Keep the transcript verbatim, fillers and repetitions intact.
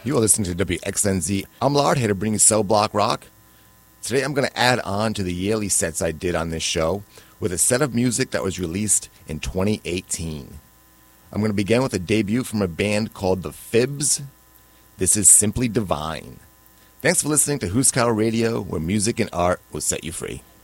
You are listening to W X N Z. I'm Lard, here to bring you Cell Block Rock. Today I'm going to add on to the yearly sets I did on this show with a set of music that was released in twenty eighteen. I'm going to begin with a debut from a band called The Fibs. This is Simply Divine. Thanks for listening to Huskau Radio, where music and art will set you free.